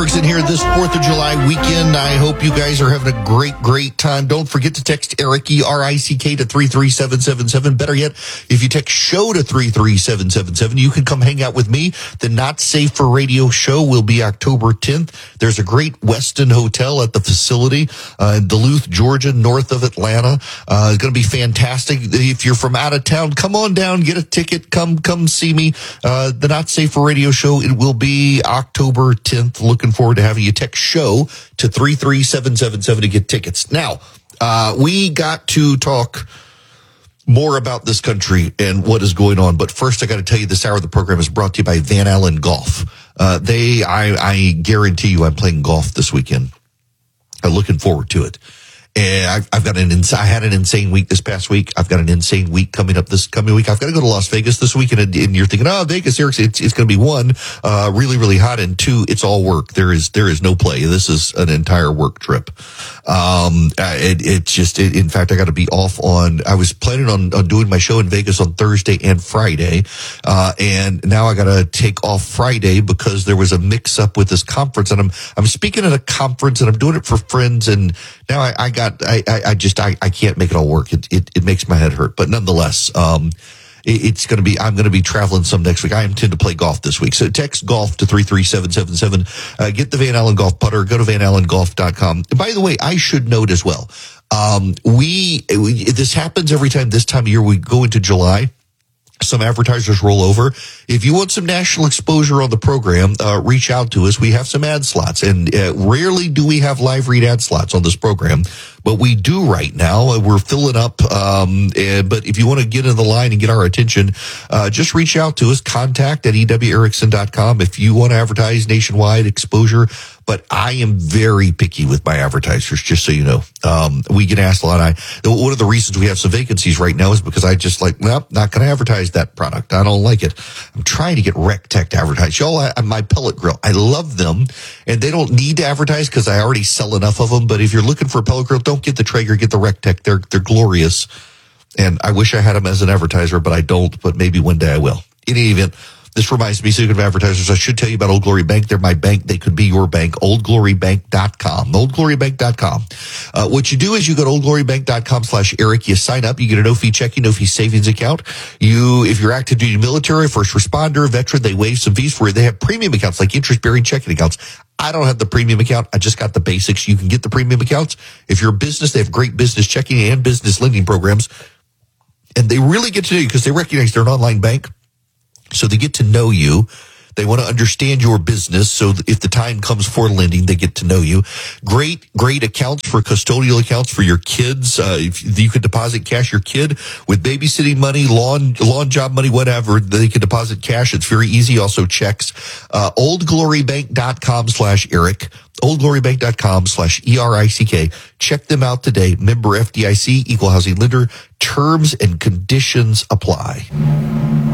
Erickson here this 4th of July weekend. I hope you guys are having a great time. Don't forget to text Eric, E-R-I-C-K, to 33777. Better yet, if you text SHOW to 33777, you can come hang out with me. The Not Safe for Radio show will be October 10th. There's a great Westin Hotel at the facility in Duluth, Georgia, north of Atlanta. It's going to be fantastic. If you're from out of town, come on down, get a ticket, come see me. The Not Safe for Radio show, it will be October 10th. Looking forward to having you. Text SHOW to 33777 to get tickets. Now, we got to talk more about this country and what is going on. But first, I got to tell you, this hour of the program is brought to you by Van Allen Golf. I guarantee you I'm playing golf this weekend. I'm looking forward to it. And I had an insane week this past week. I've got an insane week coming up this coming week. I've got to go to Las Vegas this week, and you're thinking, oh, Vegas, Eric, it's going to be one, really hot, and two, it's all work. There is no play. This is an entire work trip. In fact, I got to be off I was planning on doing my show in Vegas on Thursday and Friday. And now I got to take off Friday because there was a mix up with this conference, and I'm speaking at a conference, and I'm doing it for friends, and now I can't make it all work. It makes my head hurt, but nonetheless, I'm going to be traveling some next week. I intend to play golf this week. So text golf to 33777. Get the Van Allen Golf putter. Go to vanallengolf.com. By the way, I should note as well, this happens every time this time of year we go into July. Some advertisers roll over. If you want some national exposure on the program, reach out to us. We have some ad slots, and rarely do we have live read ad slots on this program, but we do right now. We're filling up. But if you want to get in the line and get our attention, just reach out to us. Contact at ewerickson.com if you want to advertise nationwide exposure. But I am very picky with my advertisers, just so you know. We get asked a lot. One of the reasons we have some vacancies right now is because I just nope, not going to advertise that product. I don't like it. I'm trying to get RecTech to advertise. Y'all, my pellet grill, I love them, and they don't need to advertise because I already sell enough of them. But if you're looking for a pellet grill, don't get the Traeger, get the RecTech. They're glorious, and I wish I had them as an advertiser, but I don't. But maybe one day I will. In any event, this reminds me, speaking of advertisers, I should tell you about Old Glory Bank. They're my bank. They could be your bank. OldGloryBank.com. OldGloryBank.com. What you do is you go to OldGloryBank.com/Eric. You sign up. You get a no-fee checking, no-fee savings account. If you're active duty military, first responder, veteran, they waive some fees for you. They have premium accounts like interest-bearing checking accounts. I don't have the premium account. I just got the basics. You can get the premium accounts. If you're a business, they have great business checking and business lending programs. And they really get to know you because they recognize they're an online bank. So they get to know you. They want to understand your business. So if the time comes for lending, they get to know you. Great accounts for custodial accounts for your kids. If you could deposit cash, your kid with babysitting money, lawn job money, whatever, they can deposit cash. It's very easy. Also checks. OldGloryBank.com/Eric. OldGloryBank.com/ERICK. Check them out today. Member FDIC, equal housing lender. Terms and conditions apply.